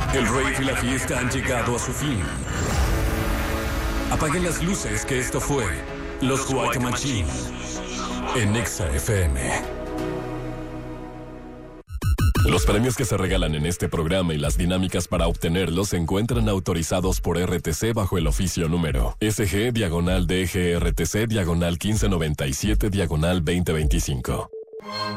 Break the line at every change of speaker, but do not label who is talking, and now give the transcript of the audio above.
El rave y la fiesta han llegado a su fin. Apaguen las luces, que esto fue Los White Machine en Exa FM. Los premios que se regalan en este programa y las dinámicas para obtenerlos se encuentran autorizados por RTC bajo el oficio número SG/DGRTC/1597/2025.